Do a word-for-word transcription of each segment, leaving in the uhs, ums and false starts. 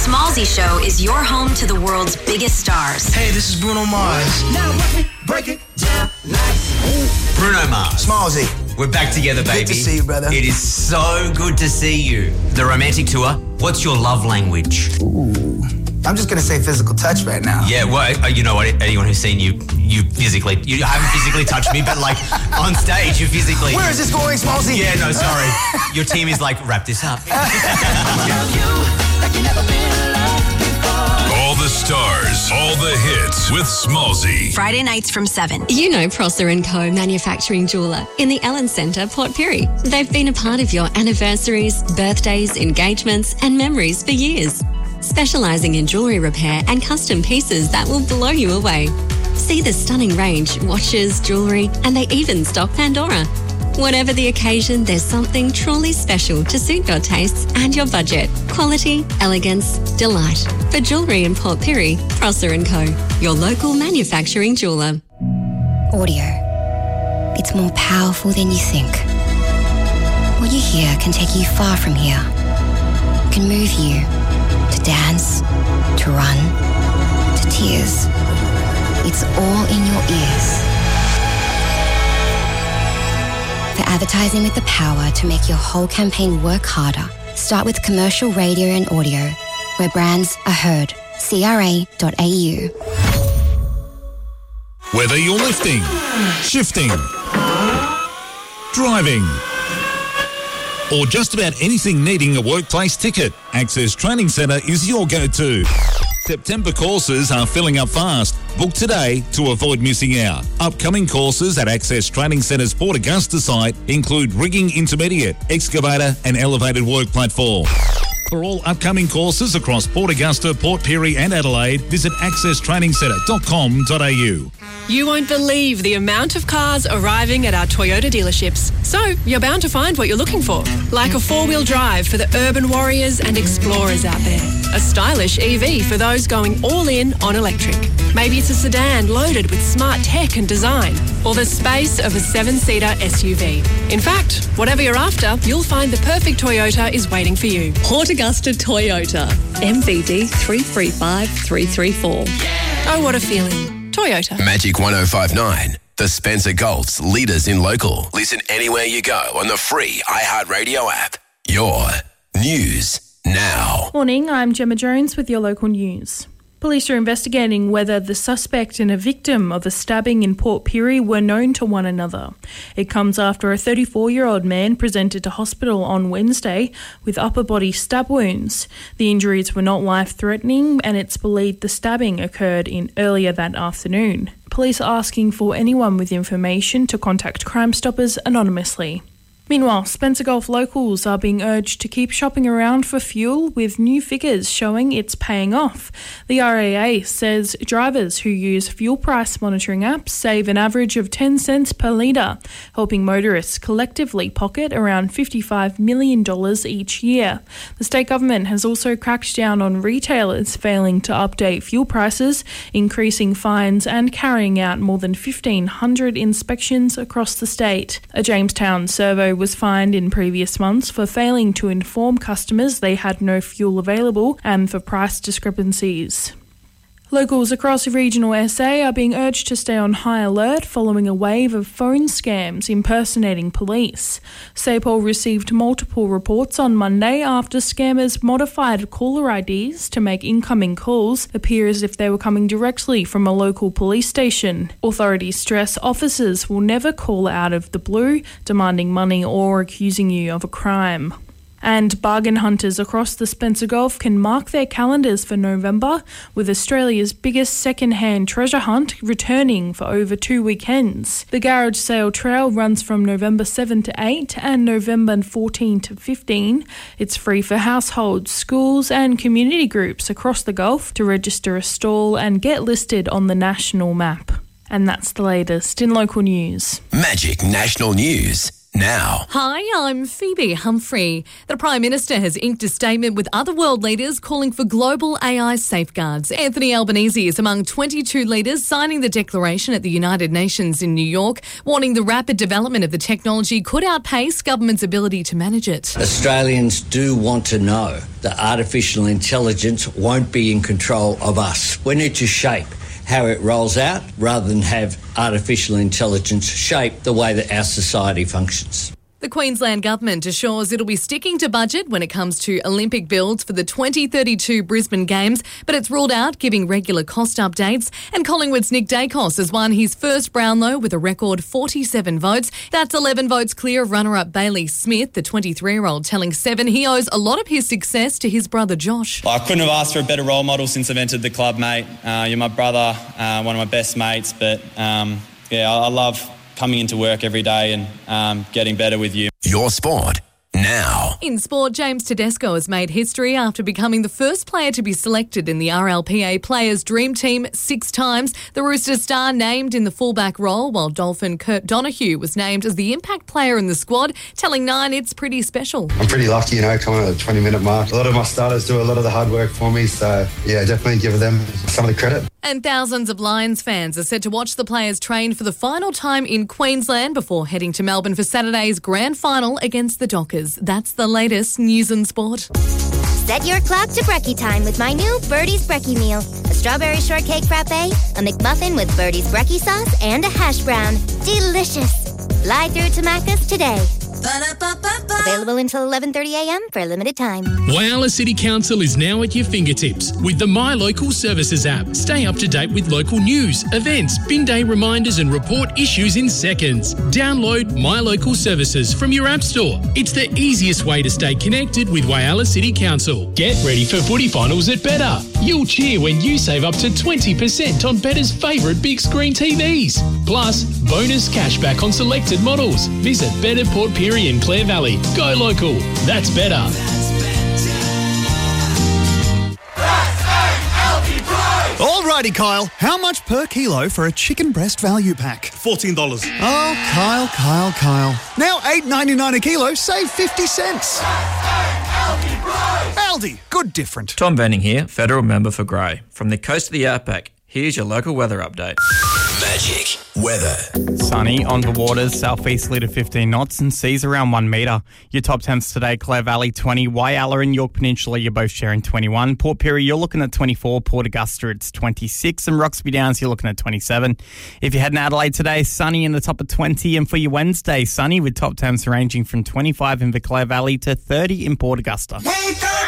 Smallzy Show is your home to the world's biggest stars. Hey, this is Bruno Mars. Now watch me break it down like Bruno Mars. Smallzy. We're back together, baby. Good to see you, brother. It is so good to see you. The romantic tour. What's your love language? Ooh. I'm just going to say physical touch right now. Yeah, well, you know what? Anyone who's seen you, you physically, you haven't physically touched me, but like on stage, you physically. Where is this going, Smallzy? Yeah, no, sorry. Your team is like, wrap this up. All the stars, all the hits with Smallzy. Friday nights from seven. You know Prosser and Co. Manufacturing Jeweller in the Ellen Centre, Port Pirie. They've been a part of your anniversaries, birthdays, engagements and memories for years. Specialising in jewellery repair and custom pieces that will blow you away. See the stunning range, watches, jewellery, and they even stock Pandora. Whatever the occasion, there's something truly special to suit your tastes and your budget. Quality, elegance, delight. For jewellery in Port Pirie, Prosser and Co. Your local manufacturing jeweller. Audio. It's more powerful than you think. What you hear can take you far from here. It can move you to dance, to run, to tears. It's all in your ears. For advertising with the power to make your whole campaign work harder, start with commercial radio and audio, where brands are heard. C R A dot A U. Whether you're lifting, shifting, driving, or just about anything needing a workplace ticket, Access Training Centre is your go-to. September courses are filling up fast. Book today to avoid missing out. Upcoming courses at Access Training Centre's Port Augusta site include rigging intermediate, excavator and elevated work platform. For all upcoming courses across Port Augusta, Port Pirie and Adelaide, visit access training centre dot com dot a u. You won't believe the amount of cars arriving at our Toyota dealerships. So you're bound to find what you're looking for. Like a four-wheel drive for the urban warriors and explorers out there. A stylish E V for those going all in on electric. Maybe it's a sedan loaded with smart tech and design. Or the space of a seven-seater S U V. In fact, whatever you're after, you'll find the perfect Toyota is waiting for you. Port Augusta Toyota. M V D three three five three three four. Oh, what a feeling. Toyota. Magic one oh five point nine. The Spencer Gulf's leaders in local. Listen anywhere you go on the free iHeartRadio app. Your news now. Morning, I'm Gemma Jones with your local news. Police are investigating whether the suspect and a victim of a stabbing in Port Pirie were known to one another. It comes after a thirty-four-year-old man presented to hospital on Wednesday with upper body stab wounds. The injuries were not life-threatening and it's believed the stabbing occurred in earlier that afternoon. Police are asking for anyone with information to contact Crime Stoppers anonymously. Meanwhile, Spencer Gulf locals are being urged to keep shopping around for fuel, with new figures showing it's paying off. The R A A says drivers who use fuel price monitoring apps save an average of ten cents per litre, helping motorists collectively pocket around fifty-five million dollars each year. The state government has also cracked down on retailers failing to update fuel prices, increasing fines and carrying out more than fifteen hundred inspections across the state. A Jamestown servo was fined in previous months for failing to inform customers they had no fuel available and for price discrepancies. Locals across regional S A are being urged to stay on high alert following a wave of phone scams impersonating police. S A P O L received multiple reports on Monday after scammers modified caller I Ds to make incoming calls appear as if they were coming directly from a local police station. Authorities stress officers will never call out of the blue, demanding money or accusing you of a crime. And bargain hunters across the Spencer Gulf can mark their calendars for November, with Australia's biggest second-hand treasure hunt returning for over two weekends. The Garage Sale Trail runs from November seventh to eighth and November fourteenth to fifteenth. It's free for households, schools and community groups across the Gulf to register a stall and get listed on the national map. And that's the latest in local news. Magic National News. now. Hi, I'm Phoebe Humphrey. The Prime Minister has inked a statement with other world leaders calling for global A I safeguards. Anthony Albanese is among twenty-two leaders signing the declaration at the United Nations in New York, warning the rapid development of the technology could outpace government's ability to manage it. Australians do want to know that artificial intelligence won't be in control of us. We need to shape how it rolls out rather than have artificial intelligence shape the way that our society functions. The Queensland Government assures it'll be sticking to budget when it comes to Olympic builds for the twenty thirty-two Brisbane Games, but it's ruled out giving regular cost updates. And Collingwood's Nick Dacos has won his first Brownlow with a record forty-seven votes. That's eleven votes clear of runner-up Bailey Smith, the twenty-three-year-old, telling Seven he owes a lot of his success to his brother Josh. I couldn't have asked for a better role model since I've entered the club, mate. Uh, you're my brother, uh, one of my best mates, but um, yeah, I, I love coming into work every day and um, getting better with you. Your sport now. In sport, James Tedesco has made history after becoming the first player to be selected in the R L P A Players' Dream Team six times. The Roosters star named in the fullback role, while Dolphin Kurt Donahue was named as the impact player in the squad, telling Nine it's pretty special. I'm pretty lucky, you know, coming at the twenty-minute mark. A lot of my starters do a lot of the hard work for me, so yeah, definitely give them some of the credit. And thousands of Lions fans are set to watch the players train for the final time in Queensland before heading to Melbourne for Saturday's grand final against the Dockers. That's the latest news and sport. Set your clock to brekkie time with my new Birdie's Brekkie Meal. A strawberry shortcake frappe, a McMuffin with Birdie's Brekkie sauce, and a hash brown. Delicious. Fly through to Macca's today. Ba-da-ba-ba-ba. Available until eleven thirty a m for a limited time. Whyalla City Council is now at your fingertips with the My Local Services app. Stay up to date with local news, events, bin day reminders and report issues in seconds. Download My Local Services from your app store. It's the easiest way to stay connected with Whyalla City Council. Get ready for footy finals at Better. You'll cheer when you save up to twenty percent on Better's favourite big screen T Vs. Plus, bonus cashback on selected models. Visit Better Port Pirie in Clare Valley. Go local. That's better. Alrighty, Kyle. How much per kilo for a chicken breast value pack? fourteen dollars. Oh, Kyle, Kyle, Kyle. Now eight ninety-nine a kilo, save fifty cents. Aldi, good different. Tom Benning here, federal member for Grey. From the coast of the outback, here's your local weather update. Magic weather. Sunny on the waters, southeasterly to fifteen knots and seas around one metre. Your top temps today, Clare Valley twenty, Whyalla and York Peninsula, you're both sharing twenty-one. Port Pirie, you're looking at twenty-four. Port Augusta, it's twenty-six. And Roxby Downs, you're looking at twenty-seven. If you head in Adelaide today, sunny in the top of twenty. And for your Wednesday, sunny with top temps ranging from twenty-five in the Clare Valley to thirty in Port Augusta. Wake up!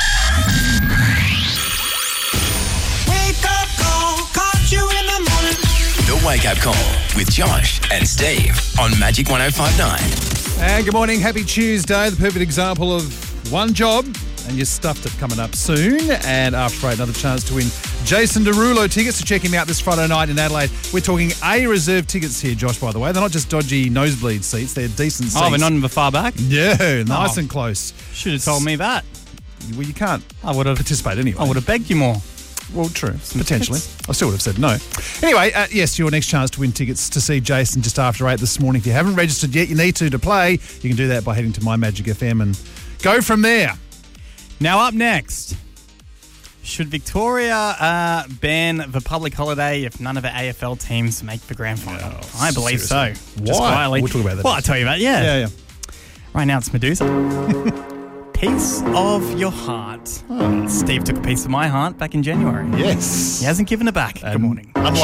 Wake up call, caught you in the morning. The Wake Up Call with Josh and Steve on Magic one oh five point nine. And good morning, happy Tuesday. The perfect example of one job and you stuffed it coming up soon. And after eight, another chance to win Jason Derulo tickets to check him out this Friday night in Adelaide. We're talking A reserve tickets here, Josh, by the way. They're not just dodgy nosebleed seats, they're decent seats. Oh, they're not in the far back? Yeah, nice oh. and close. Should have told me that. Well, you can't I would have participate anyway. I would have begged you more. Well, true, potentially. I still would have said no. Anyway, uh, yes, your next chance to win tickets to see Jason just after eight this morning. If you haven't registered yet, you need to to play. You can do that by heading to My Magic F M and go from there. Now up next, should Victoria uh, ban the public holiday if none of the A F L teams make the grand final? Oh, I believe seriously. so. Why? Just quietly. We'll talk about that. Well, I'll tell you about it, yeah. Yeah, yeah. Right now it's Medusa. Piece of your heart. Oh. Steve took a piece of my heart back in January. Yes. He hasn't given it back. Um, Good morning. Unlike